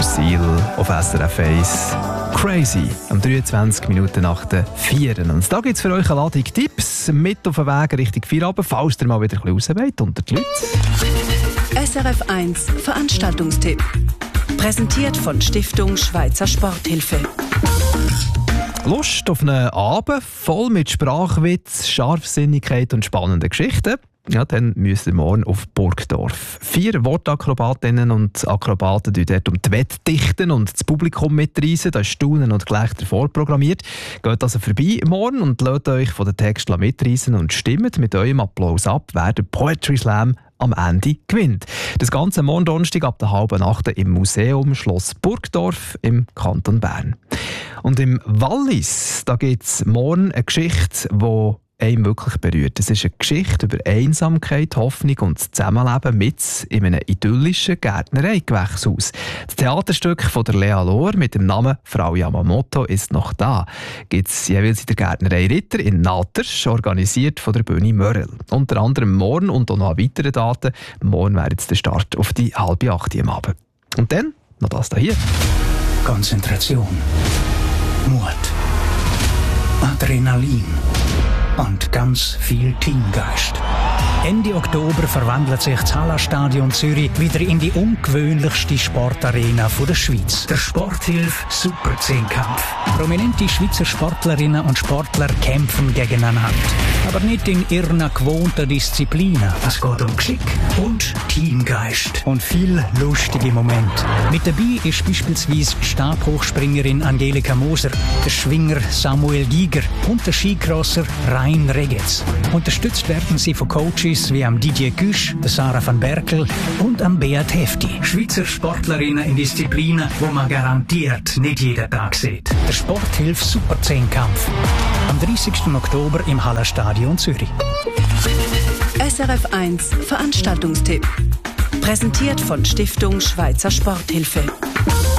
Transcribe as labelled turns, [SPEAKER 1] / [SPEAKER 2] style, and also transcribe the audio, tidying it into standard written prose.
[SPEAKER 1] Der Seal auf SRF 1. Crazy, am 23 Minuten nach den 4. Und da gibt es für euch eine Ladung Tipps mit auf den Weg Richtung Feierabend, falls ihr mal wieder ein bisschen raus wollt unter die Leute.
[SPEAKER 2] SRF 1 Veranstaltungstipp. Präsentiert von Stiftung Schweizer Sporthilfe.
[SPEAKER 1] Lust auf einen Abend voll mit Sprachwitz, Scharfsinnigkeit und spannenden Geschichten? Ja, dann müsst ihr morgen auf Burgdorf. 4 Wortakrobatinnen und Akrobaten die dort um die Wette dichten und das Publikum mitreisen. Da ist Staunen und Gelächter vorprogrammiert. Geht also vorbei morgen und lasst euch von den Texten mitreisen und stimmt mit eurem Applaus ab, wer den Poetry Slam am Ende gewinnt. Das Ganze morgen Donnerstag ab der 7:30 im Museum Schloss Burgdorf im Kanton Bern. Und im Wallis, da gibt es morgen eine Geschichte, die einem wirklich berührt. Es ist eine Geschichte über Einsamkeit, Hoffnung und das Zusammenleben mit in einem idyllischen Gärtnereigewächshaus. Das Theaterstück von der Lea Lohr mit dem Namen «Frau Yamamoto ist noch da» gibt es jeweils in der Gärtnerei Ritter in Natters, organisiert von der Bühne Mörel. Unter anderem morgen und auch noch an weiteren Daten. Morgen wäre jetzt der Start auf die 7:30 am Abend. Und dann noch das hier.
[SPEAKER 3] Konzentration, Mut, Adrenalin und ganz viel Teamgeist. Ende Oktober verwandelt sich das Hallenstadion Zürich wieder in die ungewöhnlichste Sportarena der Schweiz. Der Sporthilfe Super 10-Kampf. Prominente Schweizer Sportlerinnen und Sportler kämpfen gegeneinander. Aber nicht in ihren gewohnten Disziplinen. Es geht um Geschick und Teamgeist. Und viel lustige Momente. Mit dabei ist beispielsweise Stabhochspringerin Angelika Moser, der Schwinger Samuel Giger und der Skicrosser Rein Regetz. Unterstützt werden sie von Coaches wie am Didier Güsch, der Sarah van Berkel und am Beat Hefti. Schweizer Sportlerinnen in Disziplinen, wo man garantiert nicht jeden Tag sieht. Der Sporthilfe Super 10-Kampf. Am 30. Oktober im Hallenstadion Zürich.
[SPEAKER 2] SRF 1 Veranstaltungstipp. Präsentiert von Stiftung Schweizer Sporthilfe.